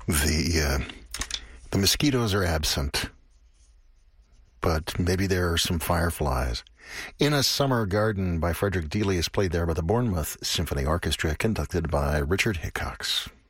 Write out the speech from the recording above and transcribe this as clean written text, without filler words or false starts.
The mosquitoes are absent, but maybe there are some fireflies. In a Summer Garden by Frederick Deely is played there by the Bournemouth Symphony Orchestra, conducted by Richard Hickox.